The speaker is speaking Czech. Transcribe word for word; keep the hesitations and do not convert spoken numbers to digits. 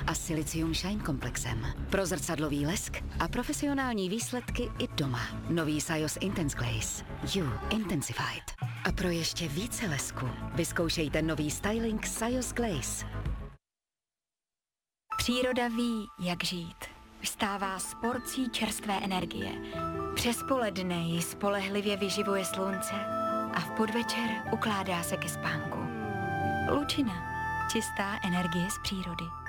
a Silicium Shine komplexem. Pro zrcadlový lesk a profesionální výsledky i doma. Nový Sajos Intense Glaze. You Intensified. A pro ještě více lesku vyzkoušejte nový styling Sajos Glaze. Příroda ví, jak žít. Vstává s porcí čerstvé energie. Přes poledne ji spolehlivě vyživuje slunce a v podvečer ukládá se ke spánku. Lučina. Čistá energie z přírody.